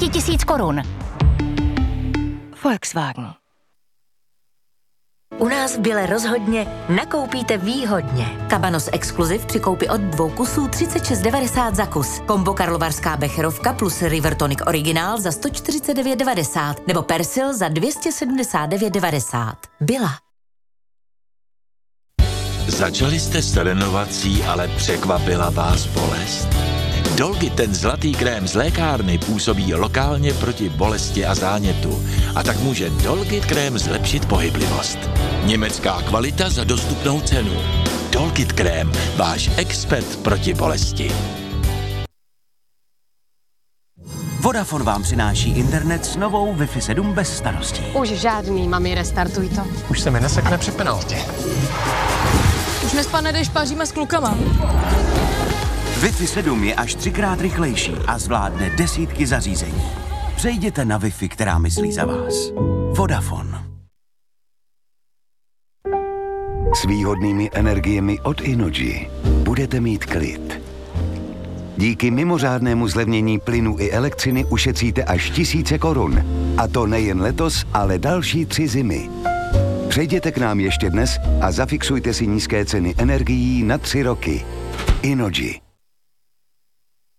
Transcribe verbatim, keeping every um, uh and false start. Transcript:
tisíc korun. Volkswagen. U nás v Bile rozhodně nakoupíte výhodně. Cabanos Exclusive při koupi od dvou kusů třicet šest devadesát za kus. Kombo Karlovarská becherovka plus River Tonic Originál za sto čtyřicet devět devadesát nebo Persil za dvě stě sedmdesát devět devadesát. Bila. Začali jste s renovací, ale překvapila vás bolest? Dolgy, ten zlatý krém z lékárny, působí lokálně proti bolesti a zánětu. A tak může Dolgy krém zlepšit pohyblivost. Německá kvalita za dostupnou cenu. Dolgy krém, váš expert proti bolesti. Vodafone vám přináší internet s novou Wi-Fi sedm bez starostí. Už žádný, mami, restartuj to. Už se mi nesekne při penaltě. Už nespadne, když paříme s klukama. Wi-Fi sedm je až třikrát rychlejší a zvládne desítky zařízení. Přejděte na Wi-Fi, která myslí za vás. Vodafone. S výhodnými energiemi od Innogy budete mít klid. Díky mimořádnému zlevnění plynu i elektřiny ušetříte až tisíce korun. A to nejen letos, ale další tři zimy. Přejděte k nám ještě dnes a zafixujte si nízké ceny energií na tři roky. Innogy.